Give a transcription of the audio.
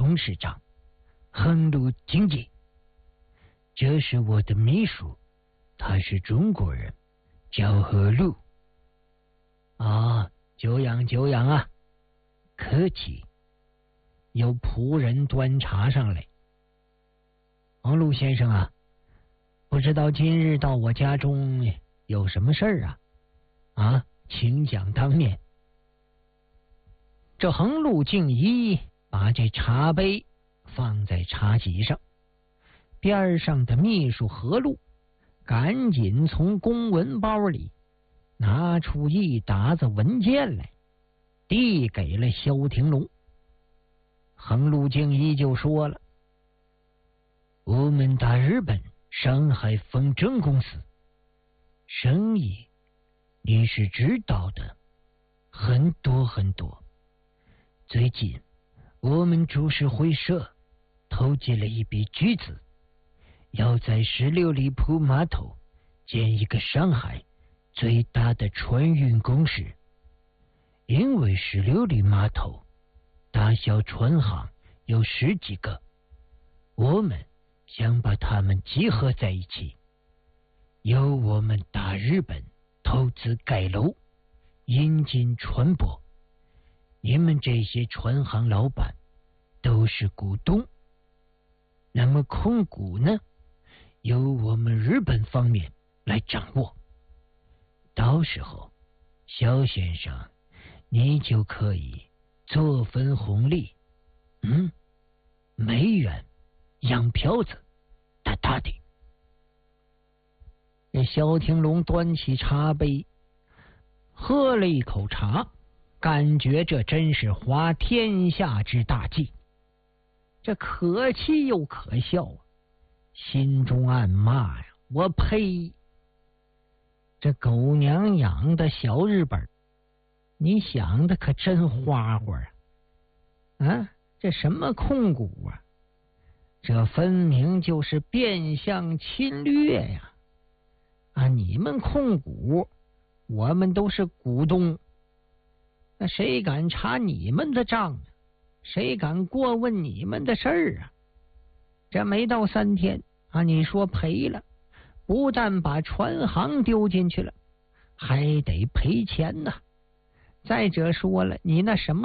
董事长横路经济。这是我的秘书，他是中国人，叫何路。啊，久仰久仰啊，客气。有仆人端茶上来。王陆先生啊，不知道今日到我家中有什么事儿啊？啊，请讲当面。这横路敬一把这茶杯放在茶几上，边上的秘书何路赶紧从公文包里拿出一沓子文件来，递给了萧廷龙。横路敬一就说了：我们大日本上海丰正公司生意你是知道的，很多很多。最近我们株式会社投进了一笔巨资，要在16里铺码头建一个上海最大的船运公司。因为16里码头大小船行有10几个，我们想把它们集合在一起，由我们大日本投资盖楼，引进船舶。你们这些船行老板都是股东，那么控股呢，由我们日本方面来掌握。到时候萧先生你就可以做分红利，美元洋票子大大的。这萧廷龙端起茶杯喝了一口茶，感觉这真是花天下之大计，这可气又可笑啊，心中暗骂呀：我呸！这狗娘养的小日本，你想的可真花花啊！这什么控股啊？这分明就是变相侵略呀！啊，你们控股，我们都是股东，那谁敢查你们的账啊？谁敢过问你们的事儿啊？这没到3天啊，你说赔了，不但把船行丢进去了，还得赔钱呐。再者说了，你那什么